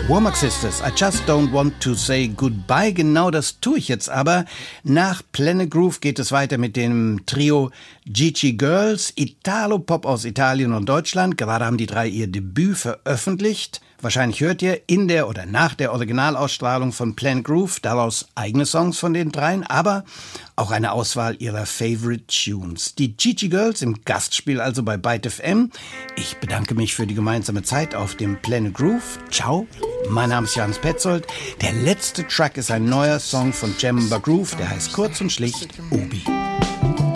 Womack Sisters, I just don't want to say goodbye. Genau das tue ich jetzt aber. Nach Planet Groove geht es weiter mit dem Trio Gigi Girls, Italo-Pop aus Italien und Deutschland. Gerade haben die drei ihr Debüt veröffentlicht. Wahrscheinlich hört ihr in der oder nach der Originalausstrahlung von Planet Groove daraus eigene Songs von den dreien, aber auch eine Auswahl ihrer Favorite Tunes. Die Gigi Girls im Gastspiel also bei Byte FM. Ich bedanke mich für die gemeinsame Zeit auf dem Planet Groove. Ciao, mein Name ist Johannes Petzold. Der letzte Track ist ein neuer Song von Jemba Groove, der heißt kurz und schlicht Obi.